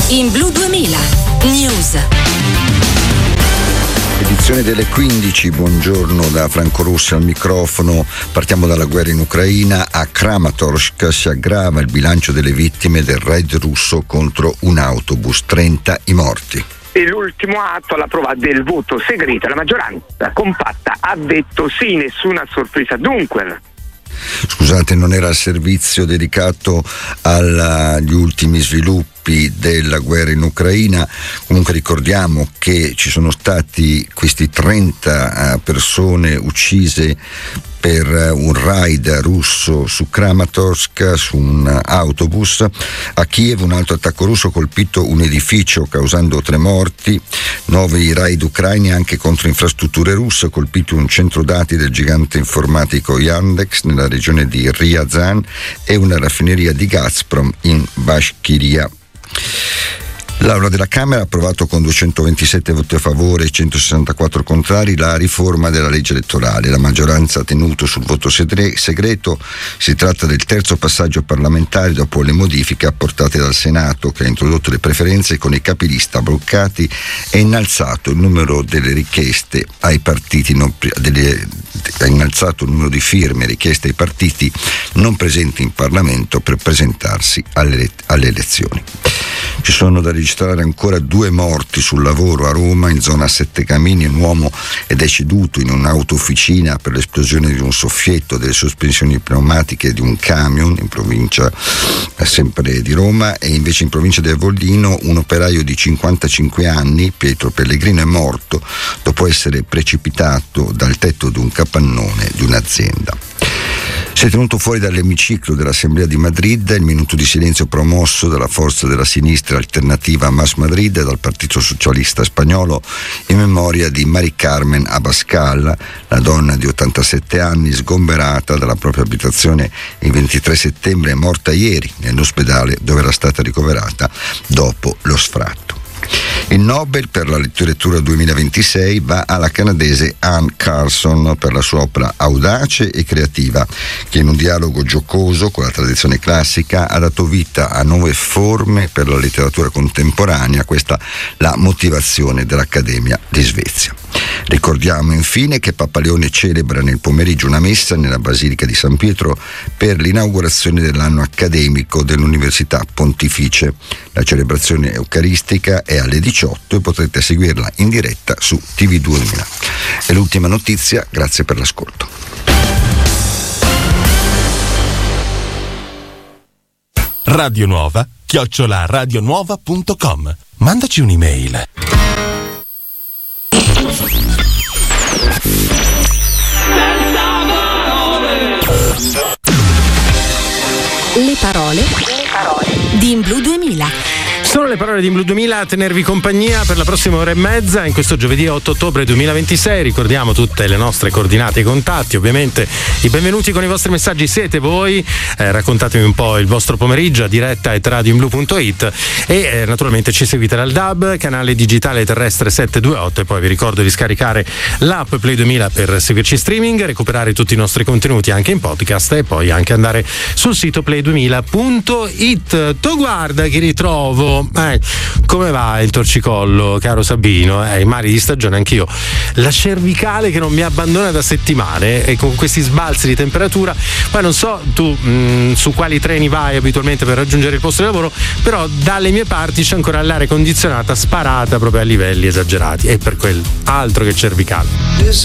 In Blu 2000 News. Edizione delle 15, buongiorno da Franco Rossi al microfono. Partiamo dalla guerra in Ucraina. A Kramatorsk si aggrava il bilancio delle vittime del raid russo contro un autobus, 30 i morti. E l'ultimo atto alla prova del voto segreto, la maggioranza compatta ha detto sì, nessuna sorpresa. Dunque, scusate, non era il servizio dedicato agli ultimi sviluppi della guerra in Ucraina. Comunque ricordiamo che ci sono stati questi 30 persone uccise per un raid russo su Kramatorsk, su un autobus. A Kiev un altro attacco russo ha colpito un edificio causando 3 morti. 9 i raid ucraini anche contro infrastrutture russe, ha colpito un centro dati del gigante informatico Yandex nella regione di Ryazan e una raffineria di Gazprom in Bashkiria. L'Aula della Camera ha approvato con 227 voti a favore e 164 contrari la riforma della legge elettorale. La maggioranza ha tenuto sul voto segreto. Si tratta del terzo passaggio parlamentare dopo le modifiche apportate dal Senato, che ha introdotto le preferenze con i capilista bloccati e innalzato il numero delle richieste ai partiti ha innalzato il numero di firme richieste ai partiti non presenti in Parlamento per presentarsi alle elezioni. Ci sono da registrare ancora 2 morti sul lavoro a Roma, in zona Sette Camini. Un uomo è deceduto in un'auto-officina per l'esplosione di un soffietto delle sospensioni pneumatiche di un camion in provincia sempre di Roma, e invece in provincia di Avellino un operaio di 55 anni, Pietro Pellegrino, è morto dopo essere precipitato dal tetto di un capannone di un'azienda. Si è tenuto fuori dall'emiciclo dell'Assemblea di Madrid il minuto di silenzio promosso dalla forza della sinistra alternativa Mas Madrid e dal Partito Socialista Spagnolo in memoria di Mari Carmen Abascal, la donna di 87 anni sgomberata dalla propria abitazione il 23 settembre e morta ieri nell'ospedale dove era stata ricoverata dopo lo sfratto. Il Nobel per la letteratura 2026 va alla canadese Anne Carson per la sua opera audace e creativa, che in un dialogo giocoso con la tradizione classica ha dato vita a nuove forme per la letteratura contemporanea. Questa la motivazione dell'Accademia di Svezia. Ricordiamo infine che Papa Leone celebra nel pomeriggio una messa nella Basilica di San Pietro per l'inaugurazione dell'anno accademico dell'Università Pontificie. La celebrazione eucaristica è alle 18 e potrete seguirla in diretta su TV 2000. È l'ultima notizia, grazie per l'ascolto. Radio Nuova @radionuova.com. Mandaci un'email. Le parole di In Blu 2000. Sono le parole di In Blu 2000 a tenervi compagnia per la prossima ora e mezza in questo giovedì 8 ottobre 2026. Ricordiamo tutte le nostre coordinate e contatti, ovviamente i benvenuti con i vostri messaggi siete voi. Raccontatemi un po' il vostro pomeriggio a diretta @radioinblu.it e naturalmente ci seguite dal DAB, canale digitale terrestre 728, e poi vi ricordo di scaricare l'app Play 2000 per seguirci streaming, recuperare tutti i nostri contenuti anche in podcast e poi anche andare sul sito play2000.it. Tu guarda che ritrovo. Come va il torcicollo, caro Sabino? I mari di stagione anch'io. La cervicale che non mi abbandona da settimane e con questi sbalzi di temperatura. Poi non so tu su quali treni vai abitualmente per raggiungere il posto di lavoro, però dalle mie parti c'è ancora l'aria condizionata sparata proprio a livelli esagerati, e per quel altro che cervicale.